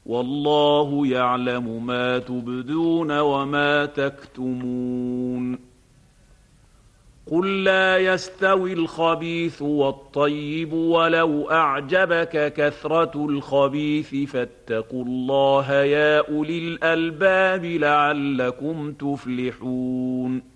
والله يعلم ما تبدون وما تكتمون. قل لا يستوي الخبيث والطيب ولو أعجبك كثرة الخبيث فاتقوا الله يا أولي الألباب لعلكم تفلحون.